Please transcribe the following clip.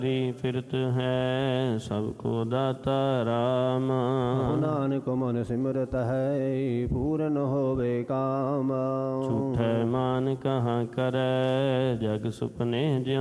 ਫਿਰਤ ਹੈ ਸਭ ਕੋ ਦਾਤਾ ਰਾਮ। ਨਾਨਕ ਮਨ ਸਿਮਰਤ ਹੈ ਪੂਰਨ ਹੋਵੇ ਕਾਮ। ਝੂਠੈ ਮਾਨ ਕਹਾਂ ਕਰੈ ਜਗ ਸੁਪਨੇ ਜਿਉ